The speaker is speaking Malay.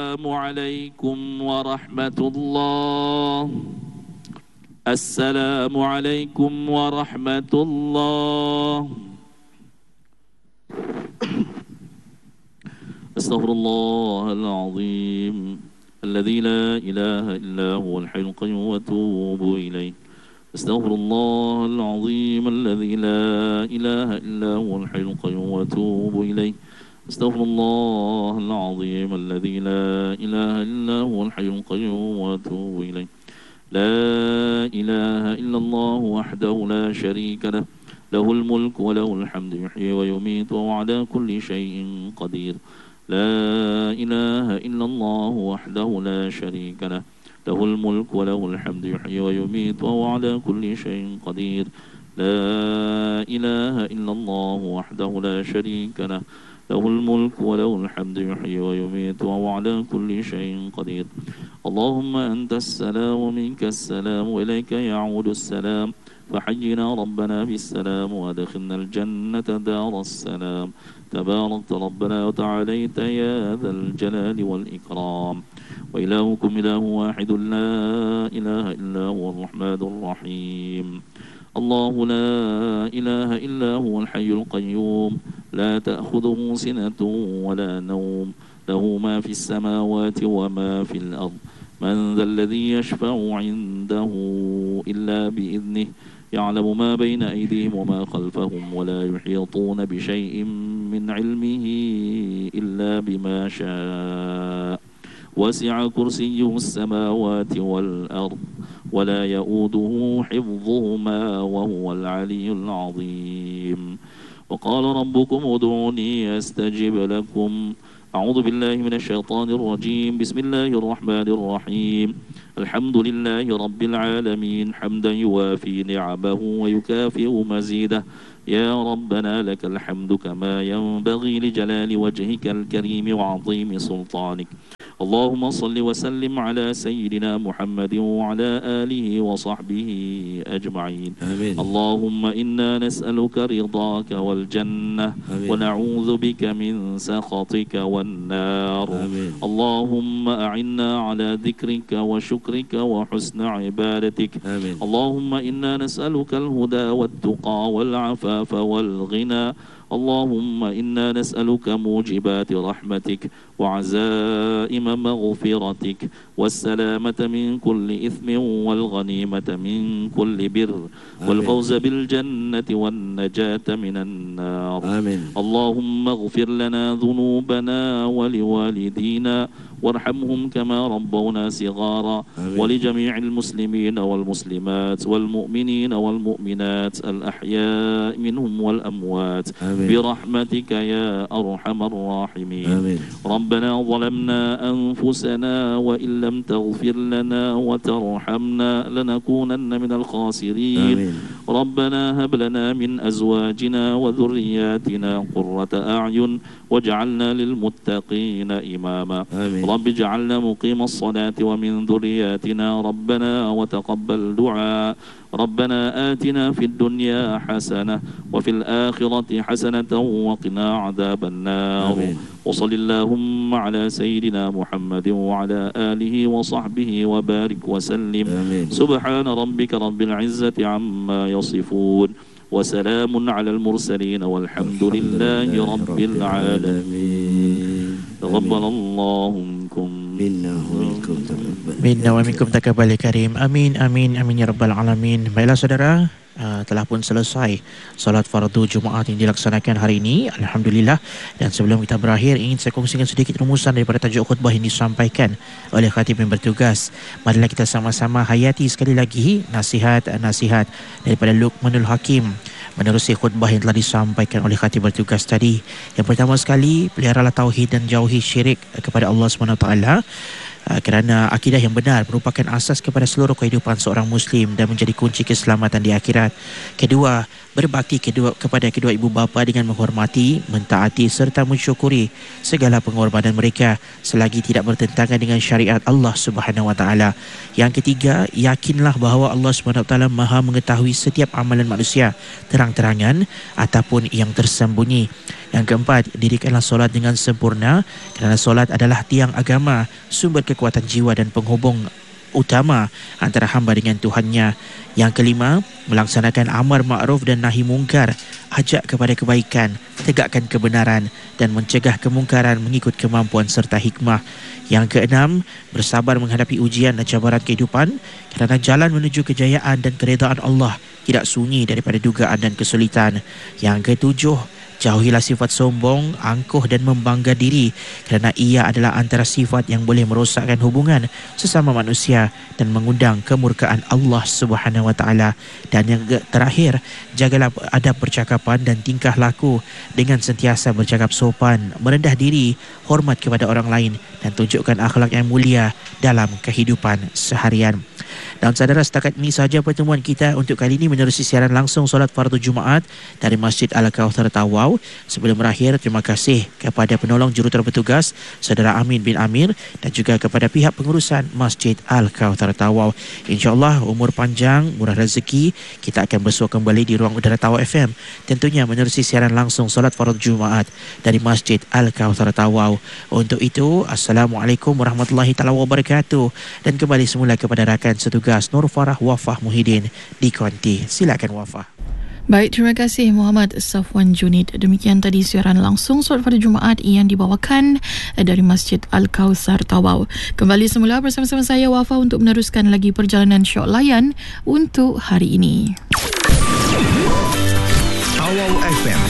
السلام عليكم ورحمة الله. السلام عليكم ورحمة الله. أستغفر الله العظيم الذي لا إله إلا هو الحي القيوم وأتوب إليه. أستغفر الله العظيم الذي لا إله إلا هو الحي القيوم وأتوب إليه. أستغفر الله العظيم الذي لا إله إلا هو الحي القيوم وأتوب إليه. لا إله إلا الله وحده لا شريك له، له الملك وله الحمد يحيي ويميت وهو على كل شيء قدير. لا إله إلا الله وحده لا شريك له، له الملك وله الحمد يحيي ويميت وهو على كل شيء قدير. لا إله إلا الله وحده لا شريك له، له الملك وله الحمد يحيي ويميت وهو على كل شيء قدير. اللهم أنت السلام ومنك السلام وإليك يعود السلام، فحينا ربنا بالسلام وأدخلنا الجنة دار السلام. تباركت ربنا وتعاليت يا ذا الجلال والإكرام. وإلهكم إله واحد لا إله إلا هو الرحمن الرحيم. الله لا إله إلا هو الحي القيوم لا تأخذه سنة ولا نوم، له ما في السماوات وما في الأرض. من ذا الذي يشفع عنده إلا بإذنه، يعلم ما بين أيديهم وما خلفهم ولا يحيطون بشيء من علمه إلا بما شاء. وسع كرسيه السماوات والأرض ولا يؤوده حفظهما وهو العلي العظيم. وقال ربكم ادعوني أستجب لكم. أعوذ بالله من الشيطان الرجيم. بسم الله الرحمن الرحيم. الحمد لله رب العالمين حمدا يوافي نعمه ويكافئ مزيده. يا ربنا لك الحمد كما ينبغي لجلال وجهك الكريم وعظيم سلطانك. اللهم صل وسلم على سيدنا محمد وعلى آله وصحبه أجمعين. آمين. اللهم إنا نسألك رضاك والجنة. آمين. ونعوذ بك من سخطك والنار. آمين. اللهم أعنا على ذكرك وشكرك وحسن عبادتك. آمين. اللهم إنا نسألك الهدى والتقى والعفاف والغنى. اللهم إنا نسألك موجبات رحمتك وعزائم مغفرتك والسلامة من كل إثم والغنيمة من كل بر والفوز بالجنة والنجاة من النار. آمين. اللهم اغفر لنا ذنوبنا ولوالدينا وارحمهم كما ربونا صغارا. ولجميع المسلمين والمسلمات والمؤمنين والمؤمنات الأحياء منهم والأموات. آمين. برحمتك يا أرحم الراحمين. آمين. ربنا ظلمنا أنفسنا وإن لم تغفر لنا وترحمنا لنكونن من الخاسرين. آمين. ربنا هب لنا من أزواجنا وذرياتنا قرة أعين واجعلنا للمتقين إماما. آمين. رب اجعلنا مقيم الصلاة ومن ذرياتنا ربنا وتقبل دعاء. ربنا آتنا في الدنيا حسنة وفي الآخرة حسنة وقنا عذاب النار. آمين. وصل اللهم على سيدنا محمد وعلى آله وصحبه وبارك وسلم. آمين. سبحان ربك رب العزة عما يصفون وسلام على المرسلين والحمد لله رب العالمين. تقبل الله منكم minna wa minkum taqabbal karim. Amin amin amin ya rabbal alamin. Baiklah saudara, telah pun selesai solat fardu Jumaat yang dilaksanakan hari ini, alhamdulillah. Dan sebelum kita berakhir, ingin saya kongsikan sedikit rumusan daripada tajuk khutbah yang disampaikan oleh khatib yang bertugas. Marilah kita sama-sama hayati sekali lagi nasihat-nasihat daripada Luqmanul Hakim menerusi khutbah yang telah disampaikan oleh khatib bertugas tadi. Yang pertama sekali, peliharalah tauhid dan jauhi syirik kepada Allah SWT. kerana akidah yang benar merupakan asas kepada seluruh kehidupan seorang Muslim dan menjadi kunci keselamatan di akhirat. Kedua, berbakti kepada kedua ibu bapa dengan menghormati, mentaati serta mensyukuri segala pengorbanan mereka selagi tidak bertentangan dengan syariat Allah Subhanahu Wa Taala. Yang ketiga, yakinlah bahawa Allah Subhanahu Wa Taala Maha mengetahui setiap amalan manusia, terang-terangan ataupun yang tersembunyi. Yang keempat, dirikanlah solat dengan sempurna kerana solat adalah tiang agama, sumber kekuatan jiwa dan penghubung utama antara hamba dengan Tuhannya. Yang kelima, melaksanakan amar makruf dan nahi mungkar, ajak kepada kebaikan, tegakkan kebenaran dan mencegah kemungkaran mengikut kemampuan serta hikmah. Yang keenam, bersabar menghadapi ujian dan cabaran kehidupan kerana jalan menuju kejayaan dan keredaan Allah tidak sunyi daripada dugaan dan kesulitan. Yang ketujuh, jauhilah sifat sombong, angkuh dan membangga diri kerana ia adalah antara sifat yang boleh merosakkan hubungan sesama manusia dan mengundang kemurkaan Allah Subhanahu Wa Taala. Dan yang terakhir, jagalah adab percakapan dan tingkah laku dengan sentiasa bercakap sopan, merendah diri, hormat kepada orang lain dan tunjukkan akhlak yang mulia dalam kehidupan seharian. Dan saudara, setakat ini sahaja pertemuan kita untuk kali ini menerusi siaran langsung solat fardu Jumaat dari Masjid Al-Kauthar Tawau. Sebelum berakhir, terima kasih kepada penolong juruterus bertugas Saudara Amin bin Amir dan juga kepada pihak pengurusan Masjid Al-Kauthar Tawau. InsyaAllah umur panjang, murah rezeki, kita akan bersua kembali di ruang udara Tawau FM, tentunya menerusi siaran langsung solat fardu Jumaat dari Masjid Al-Kauthar Tawau. Untuk itu, Assalamualaikum warahmatullahi taala wabarakatuh, dan kembali semula kepada rakan setugas Nur Farah Wafah Muhyiddin di Konti. Silakan Wafah. Baik, terima kasih Muhammad Safwan Junid. Demikian tadi siaran langsung solat fardu Jumaat yang dibawakan dari Masjid Al-Kauthar Tawau. Kembali semula bersama-sama saya Wafah untuk meneruskan lagi perjalanan syok layan untuk hari ini. Tawau FM